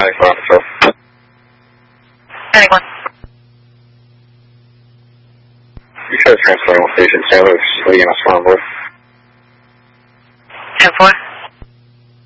94 Patrol. 91. You should transfer on station San Luis, leading us on board. 10-4.